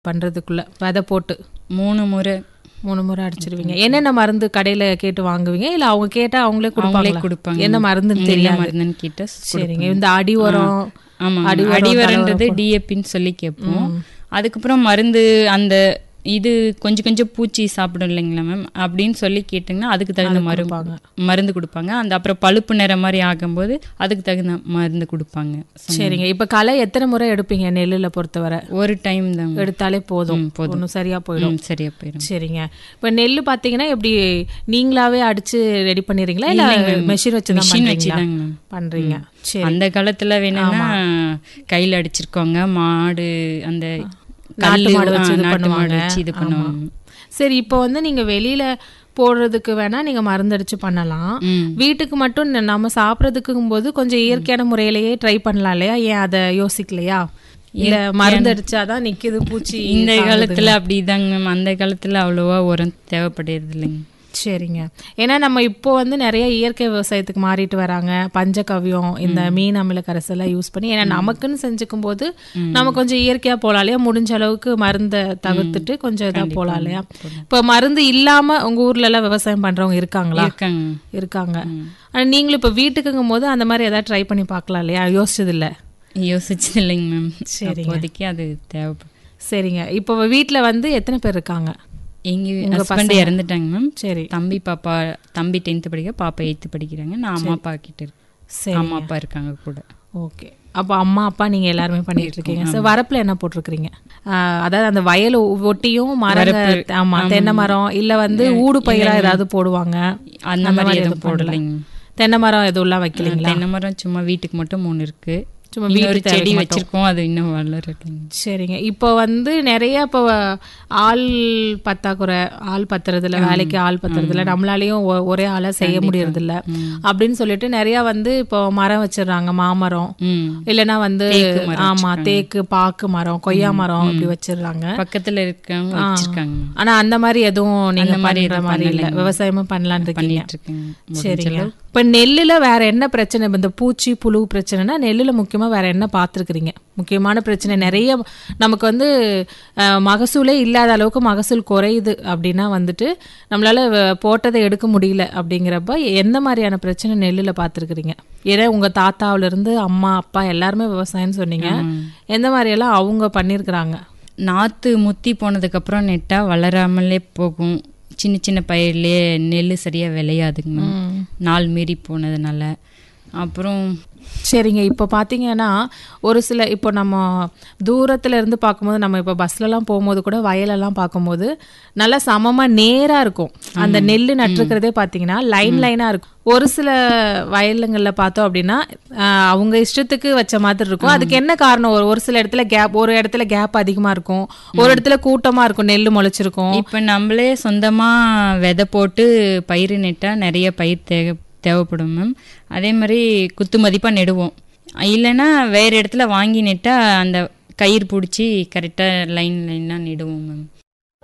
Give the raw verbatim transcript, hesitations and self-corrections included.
பண்ணுறதுக்குள்ளே விதை போட்டு மூணு முறை மூணு முறை அடிச்சிருவீங்க. என்னென்ன மருந்து கடையில் கேட்டு வாங்குவீங்க இல்லை அவங்க கேட்டால் அவங்களே கொடுப்பாங்களே? கொடுப்பாங்க. என்ன மருந்துன்னு தெரியாது. மருந்துன்னு கேட்ட சரிங்க. இந்த அடி உரம், ஆமாம், அடி உரன்றது டிஏபின்னு சொல்லி கேட்போம். அதுக்கப்புறம் மருந்து அந்த இது கொஞ்சம் கொஞ்சம் பூச்சி சாப்பிடும் இல்லைங்களா மேம், அப்படின்னு சொல்லி கேட்டிங்கன்னா அதுக்கு தகுந்த மருந்து மருந்து கொடுப்பாங்க. அந்த அப்புறம் பழுப்பு நிறம் மாதிரி ஆகும்போது அதுக்கு தகுந்த மருந்து கொடுப்பாங்க. சரிங்க. இப்போ களை எத்தனை முறை எடுப்பீங்க நெல்லில் பொறுத்தவரை? ஒரு டைம் தான் எடுத்தாலே போதும், போதும், சரியாக போயிடும். சரியாக போயிடும். சரிங்க. இப்போ நெல் பார்த்தீங்கன்னா எப்படி நீங்களாவே அடித்து ரெடி பண்ணிடுறீங்களா இல்லை மெஷின் வச்சு தான் மிஷின் வச்சு தாங்க பண்ணுறீங்க? சரி. அந்த காலத்தில் வேணும்னா கையில் அடிச்சிருக்கோங்க, மாடு அந்த நாட்டு மாடு வச்சு இது பண்ணுவாங்க. இது பண்ணுவாங்க. சரி, இப்போ வந்து நீங்க வெளியில போடுறதுக்கு வேணா நீங்க மருந்தடிச்சு பண்ணலாம். வீட்டுக்கு மட்டும் நம்ம சாப்பிட்றதுக்கும் போது கொஞ்சம் இயற்கையான முறையிலேயே ட்ரை பண்ணலாம் இல்லையா? ஏன் அதை யோசிக்கலையா? இல்ல மருந்து அடிச்சாதான் நிக்குது பூச்சி? இந்த காலத்துல அப்படிதாங்க மேம். அந்த காலத்துல அவ்வளோவா உரம் தேவைப்படுறது இல்லைங்க. சரிங்க. ஏன்னா நம்ம இப்போ வந்து நிறைய இயற்கை விவசாயத்துக்கு மாறிட்டு வராங்க. பஞ்சகவ்யம், இந்த மீன் அமில கரைசலாம் யூஸ் பண்ணி, ஏன்னா நமக்குன்னு செஞ்சுக்கும் போது நம்ம கொஞ்சம் இயற்கையா போகலாம் இல்லையா? முடிஞ்ச அளவுக்கு மருந்தை தவிர்த்துட்டு கொஞ்சம் இதா போகலாம் இல்லையா? இப்போ மருந்து இல்லாம உங்க ஊர்ல எல்லாம் விவசாயம் பண்றவங்க இருக்காங்களா? இருக்காங்க. ஆனா நீங்களும் இப்போ வீட்டுக்குங்கும் போது அந்த மாதிரி ஏதாவது ட்ரை பண்ணி பார்க்கலாம் இல்லையா? யோசிச்சது இல்லை? யோசிச்சது இல்லைங்க மேம். சரி, இப்போதைக்கு அது தேவைப்படும். சரிங்க. இப்போ வீட்டுல வந்து எத்தனை பேர் இருக்காங்க? எங்க ஹஸ்பண்ட் இறந்துட்டாங்க மேம். சரி. தம்பி பாப்பா தம்பி டென்த்து படிக்க, பாப்பா எயித்து படிக்கிறாங்க. நான் அம்மா அப்பா கிட்ட இருக்கேன். அம்மா அப்பா இருக்காங்க கூட. ஓகே. அப்போ அம்மா அப்பா நீங்க எல்லாருமே பண்ணிட்டு இருக்கீங்க. சார், வரப்புல என்ன போட்டிருக்கிறீங்க? அதாவது அந்த வயல் ஒட்டியும் மரம், ஆமா, தென்னை மரம் இல்ல வந்து ஊடு பயிரா ஏதாவது போடுவாங்க? அந்த மாதிரி எதுவும் போடலைங்க. தென்னை மரம் எதுவும் வைக்கலீங்களா? தென்னை மரம் சும்மா வீட்டுக்கு மட்டும் மூணு இருக்கு. சும்மா வீட்டு செடி வச்சிருக்கோம், அது இன்னும் வளருது. சரிங்க. இப்போ வந்து நிறைய இப்போ ஆள் பத்தாக்குறை, ஆள் பத்துறதுல, வேலைக்கு ஆள் பத்துறதுல, நம்மளாலையும் ஒரே ஆளா செய்ய முடியறது இல்ல அப்படின்னு சொல்லிட்டு நிறைய வந்து இப்போ மரம் வச்சிடறாங்க. மாமரம் இல்லைன்னா வந்து ஆமா தேக்கு, பாக்கு மரம், கொய்யா மரம் இப்படி வச்சிடறாங்க. பக்கத்துல இருக்காங்க. ஆனா அந்த மாதிரி எதுவும் நீங்க பண்ற மாதிரி இல்ல, விவசாயமும் பண்ணலான்னு இருக்கீங்க? சரிங்க. இப்ப நெல்லுல வேற என்ன பிரச்சனை? இந்த பூச்சி புழு பிரச்சனைனா நெல்லுல முக்கியமா வேற என்ன பார்த்துருக்குறீங்க? முக்கியமான பிரச்சனை நிறைய நமக்கு வந்து மகசூலே இல்லாத அளவுக்கு மகசூல் குறையுது அப்படின்னா வந்துட்டு நம்மளால போட்டதை எடுக்க முடியல அப்படிங்கிறப்ப எந்த மாதிரியான பிரச்சனை நெல்லுல பார்த்துருக்குறீங்க? ஏன்னா உங்க தாத்தாவில இருந்து அம்மா அப்பா எல்லாருமே விவசாயம்னு சொன்னீங்க. எந்த மாதிரி எல்லாம் அவங்க பண்ணிருக்கிறாங்க? நாற்று முத்தி போனதுக்கு அப்புறம் நெட்டா வளராமலே போகும். சின்ன சின்ன பயிர்லேயே நெல் சரியாக விளையாதுங்க, நாள் மீறி போனதுனால. அப்புறம் சரிங்க. இப்போ பார்த்தீங்கன்னா ஒரு சில இப்போ நம்ம தூரத்தில் இருந்து பார்க்கும்போது, நம்ம இப்போ பஸ்லலாம் போகும்போது கூட வயலெல்லாம் பார்க்கும்போது நல்லா சமமாக நேராக இருக்கும். அந்த நெல் நட்டுருக்கிறதே பார்த்தீங்கன்னா லைன் லைனாக இருக்கும். ஒரு சில வயலுங்களில் பார்த்தோம் அப்படின்னா அவங்க இஷ்டத்துக்கு வச்ச மாதிரி இருக்கும். அதுக்கு என்ன காரணம்? ஒரு ஒரு சில இடத்துல கேப், ஒரு இடத்துல கேப் அதிகமாக இருக்கும், ஒரு இடத்துல கூட்டமாக இருக்கும், நெல் முளைச்சிருக்கும். இப்போ நம்மளே சொந்தமாக விதை போட்டு பயிர் நெட்டால் நிறைய பயிர் தேவை தேவைப்படும் மேம். அதே மாதிரி குத்து மதிப்பாக நெடுவோம். இல்லைன்னா வேறு இடத்துல வாங்கி நெட்டால் அந்த கயிறு பிடிச்சி கரெக்டாக லைன் லைனாக நெடுவோம் மேம்.